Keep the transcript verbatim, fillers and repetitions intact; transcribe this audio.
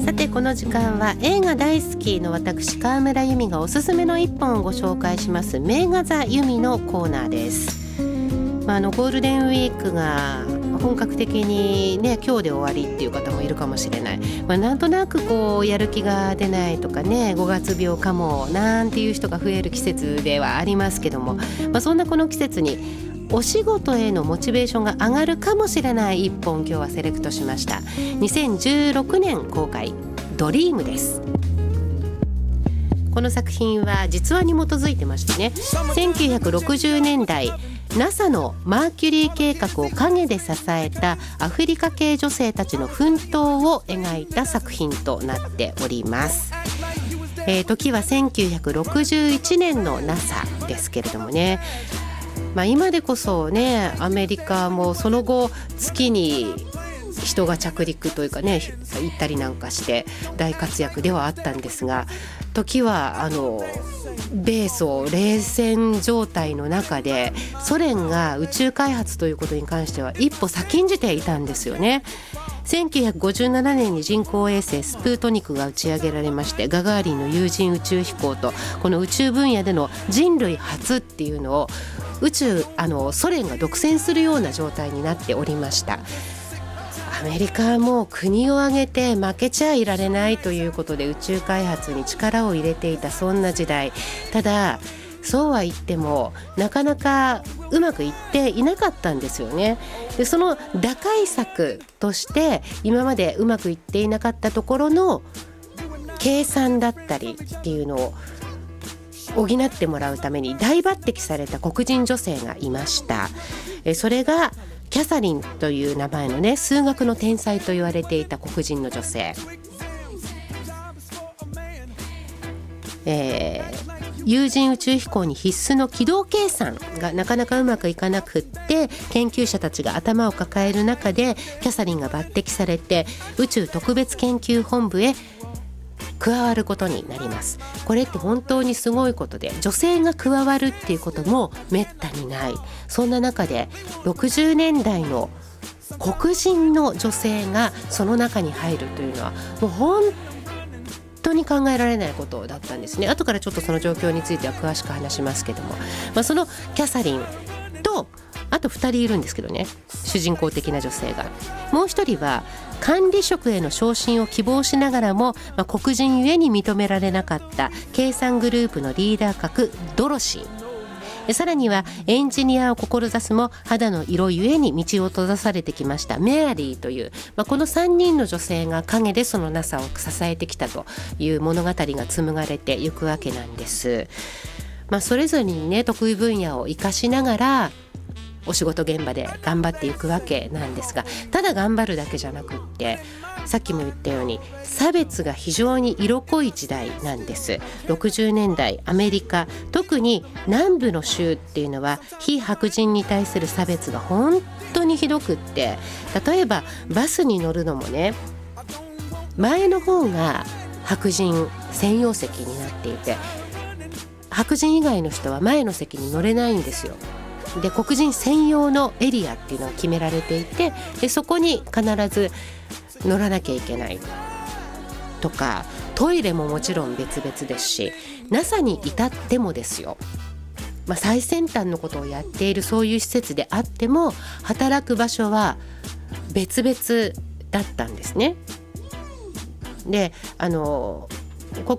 さてこの時間は映画大好きの私川村由美がおすすめの一本をご紹介します名画座由美のコーナーです。まあ、あのゴールデンウィークが本格的にね今日で終わりっていう方もいるかもしれない、まあ、なんとなくこうやる気が出ないとかねごがつ病かもなんていう人が増える季節ではありますけども、まあ、そんなこの季節にお仕事へのモチベーションが上がるかもしれない一本今日はセレクトしました。にせんじゅうろくねん公開ドリームです。この作品は実話に基づいてましてねせんきゅうひゃくろくじゅうねんだい ナサ のマーキュリー計画を陰で支えたアフリカ系女性たちの奮闘を描いた作品となっております。えー、時はせんきゅうひゃくろくじゅういちねんの ナサ ですけれどもね、まあ、今でこそねアメリカもその後月に人が着陸というかね行ったりなんかして大活躍ではあったんですが、時はあの米ソ冷戦状態の中でソ連が宇宙開発ということに関しては一歩先んじていたんですよね。せんきゅうひゃくごじゅうななねんに人工衛星スプートニクが打ち上げられまして、ガガーリンの有人宇宙飛行とこの宇宙分野での人類初っていうのを宇宙あのソ連が独占するような状態になっておりました。アメリカはもう国を挙げて負けちゃいられないということで宇宙開発に力を入れていたそんな時代。ただそうは言ってもなかなかうまくいっていなかったんですよね。でその打開策として今までうまくいっていなかったところの計算だったりっていうのを補ってもらうために大抜擢された黒人女性がいました。えそれがキャサリンという名前のね数学の天才と言われていた黒人の女性、えー、有人宇宙飛行に必須の軌道計算がなかなかうまくいかなくって研究者たちが頭を抱える中でキャサリンが抜擢されて宇宙特別研究本部へ加わることになります。これって本当にすごいことで女性が加わるっていうこともめったにない。そんな中でろくじゅうねんだいの黒人の女性がその中に入るというのはもう本当に考えられないことだったんですね。後からちょっとその状況については詳しく話しますけども、まあ、そのキャサリンとあとふたりいるんですけどね主人公的な女性が。もうひとりは管理職への昇進を希望しながらも、まあ、黒人ゆえに認められなかった計算グループのリーダー格ドロシー、さらにはエンジニアを志すも肌の色ゆえに道を閉ざされてきましたメアリーという、まあ、このさんにんの女性が陰でその ナサ を支えてきたという物語が紡がれていくわけなんです。まあ、それぞれにね得意分野を生かしながらお仕事現場で頑張っていくわけなんですが、ただ頑張るだけじゃなくってさっきも言ったように差別が非常に色濃い時代なんです。ろくじゅうねんだいアメリカ、特に南部の州っていうのは非白人に対する差別が本当にひどくって、例えばバスに乗るのもね前の方が白人専用席になっていて白人以外の人は前の席に乗れないんですよ。で黒人専用のエリアっていうのが決められていて、でそこに必ず乗らなきゃいけないとか、トイレももちろん別々ですし ナサ に至ってもですよ、まあ、最先端のことをやっているそういう施設であっても働く場所は別々だったんですね。であの